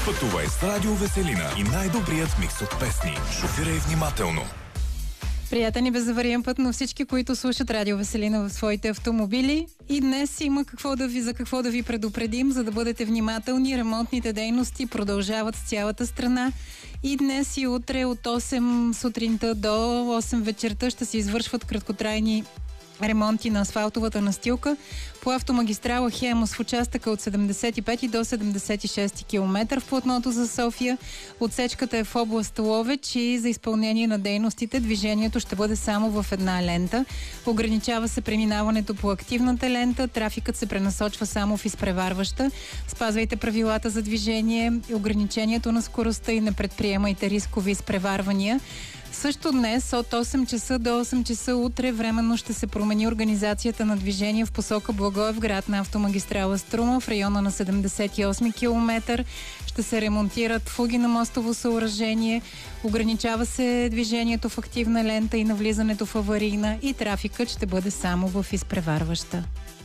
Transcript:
Пътувай с Радио Веселина и най-добрият микс от песни. Шофирай внимателно. Приятен и безавариен път на всички, които слушат Радио Веселина в своите автомобили. И днес има за какво да ви предупредим, за да бъдете внимателни. Ремонтните дейности продължават с цялата страна. И днес и утре от 8 сутринта до 8 вечерта ще се извършват краткотрайни ремонти на асфалтовата настилка по автомагистрала Хемус в участъка от 75 до 76 км в платното за София. Отсечката е в област Ловеч и за изпълнение на дейностите движението ще бъде само в една лента. Ограничава се преминаването по активната лента, трафикът се пренасочва само в изпреварваща. Спазвайте правилата за движение, ограничението на скоростта и не предприемайте рискови изпреварвания. Също днес от 8 часа до 8 часа утре временно ще се промени организацията на движение в посока Благоевград на автомагистрала Струма в района на 78 км. Ще се ремонтират фуги на мостово съоръжение, ограничава се движението в активна лента и навлизането в аварийна и трафикът ще бъде само в изпреварваща.